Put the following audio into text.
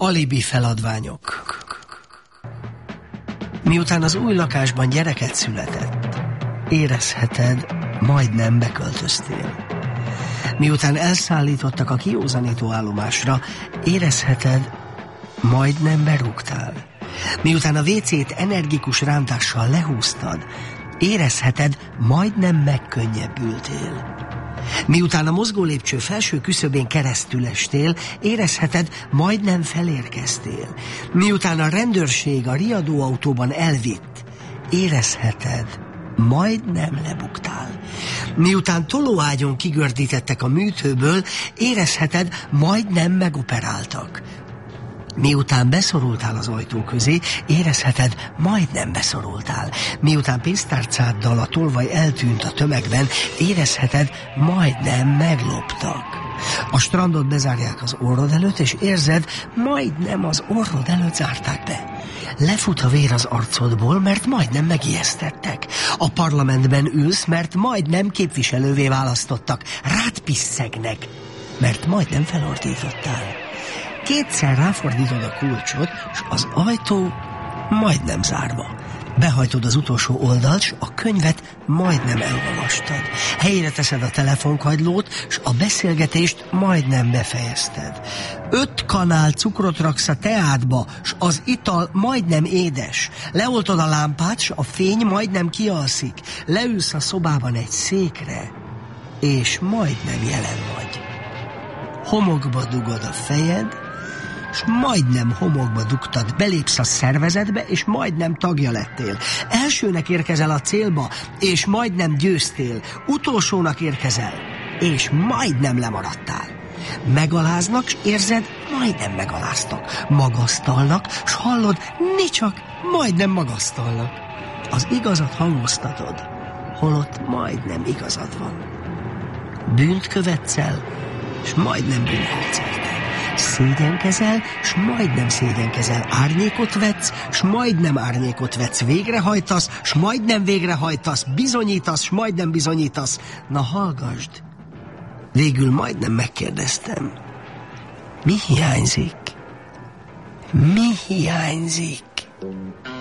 Alibi feladványok. Miután az új lakásban gyereket született, érezheted, majdnem beköltöztél. Miután elszállítottak a kiózanító állomásra, érezheted, majdnem berúgtál. Miután a WC-t energikus rántással lehúztad, érezheted, majdnem megkönnyebbültél. Miután a mozgólépcső felső küszöbén keresztül estél, érezheted, majdnem felérkeztél. Miután a rendőrség a riadóautóban elvitt, érezheted, majdnem lebuktál. Miután tolóágyon kigördítettek a műtőből, érezheted, majdnem megoperáltak. Miután beszorultál az ajtó közé, érezheted, majdnem beszorultál. Miután pénztárcáddal a tolvaj eltűnt a tömegben, érezheted, majdnem megloptak. A strandot bezárják az orrod előtt, és érzed, majdnem az orrod előtt zárták be. Lefut a vér az arcodból, mert majdnem megijesztettek. A parlamentben ülsz, mert majdnem képviselővé választottak. Rád pisszegnek, mert majdnem felordítottál. Kétszer ráfordítod a kulcsot, és az ajtó majdnem zárva. Behajtod az utolsó oldalt, és a könyvet majdnem elolvastad. Helyére teszed a telefonkagylót, és a beszélgetést majdnem befejezted. 5 kanál cukrot raksz a teádba, és az ital majdnem édes. Leoltod a lámpát, és a fény majdnem kialszik. Leülsz a szobában egy székre, és majdnem jelen vagy. Homokba dugod a fejed, és majdnem homokba dugtad, belépsz a szervezetbe, és majdnem tagja lettél. Elsőnek érkezel a célba, és majdnem győztél. Utolsónak érkezel, és majdnem lemaradtál. Megaláznak, és érzed, majdnem megaláztak. Magasztalnak, és hallod, nicsak, majdnem magasztalnak. Az igazat hangoztatod, holott majdnem igazad van. Bűnt követsz el, és majdnem bűnhődsz érte. Szégyenkezel, s majdnem szégyenkezel. Árnyékot vetsz, s majdnem árnyékot vetsz. Végrehajtasz, s majdnem végrehajtasz. Bizonyítasz, s majdnem bizonyítasz. Na hallgasd, végül majdnem megkérdeztem. Mi hiányzik? Mi hiányzik?